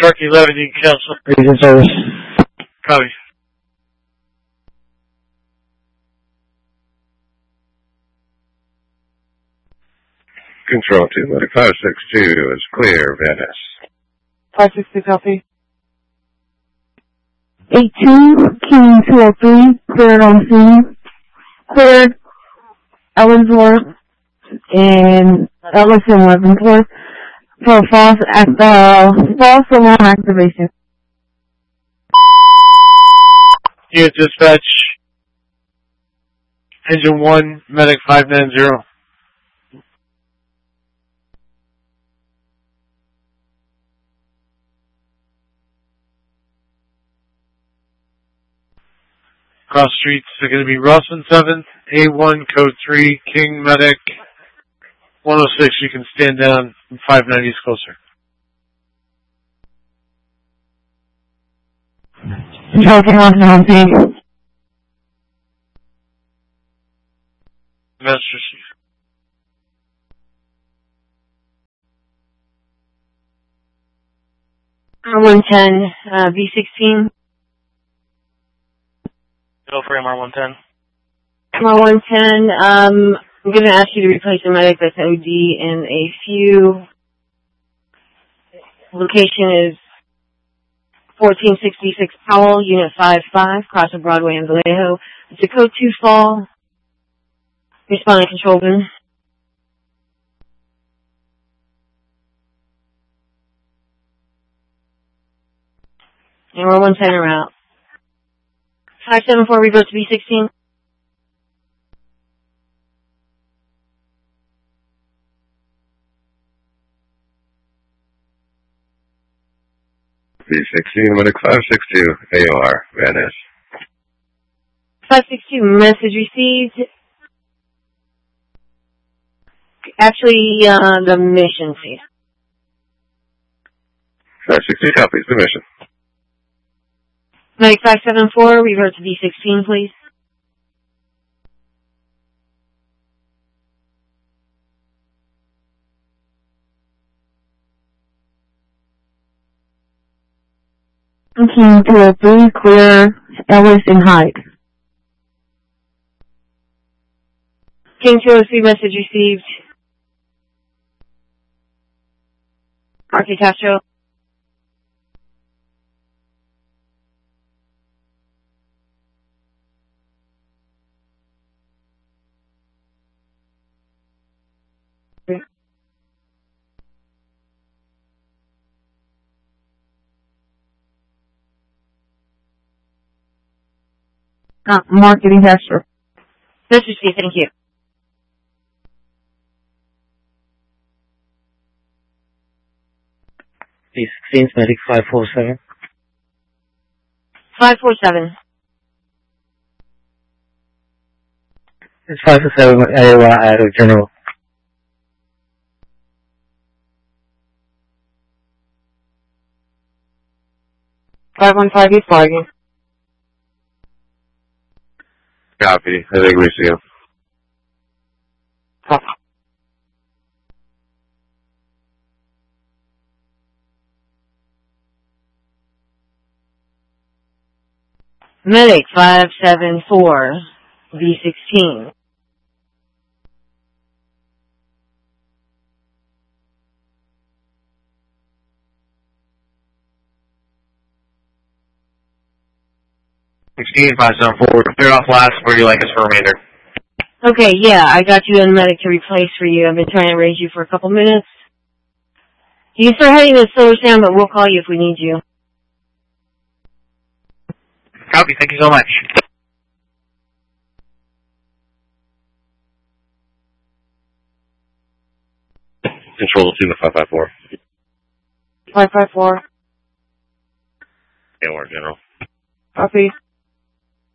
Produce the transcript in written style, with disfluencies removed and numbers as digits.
Truck 11, you can cancel. Region service. Copy. Control 2, Medic 562 is clear, Van Ness. 562 copy. 82, King 203, cleared on scene. Cleared Ellsworth and Ellison Leavenworth for false alarm activation. Unit dispatch. Engine 1, Medic 590. Cross streets are going to be Rawson 7th, A1, code 3, King Medic 106. You can stand down. 590 is closer. Control on scene. Master Chief. R110, V16. Go for MR110. MR110, I'm going to ask you to replace the medic that's OD in a few. Location is 1466 Powell, Unit 55, cross of Broadway and Vallejo. It's a code 2 fall. Responding control room. And we're 110 around. 574, revert to B16. B16, Medic 562, AOR, Van Ness. 562, message received. Actually, the mission, please. 562 copies the mission. Medic 574, revert to B16, please. King 203, clear Ellis and Hyde. King 203, message received. Archie Castro. Marketing Hester. Message received, thank you. B16, Medic 547. 547. It's 547, AOR, General. 515 East Bargain. Copy. I think we see him. Medic 574, V16. Clear off last. Where do you like us for remainder? Okay, yeah, I got you in medic to replace for you. I've been trying to raise you for a couple minutes. You can start heading to Solar Sound, but we'll call you if we need you. Copy. Thank you so much. Control 2 to 554. 554. AOR, General. Copy.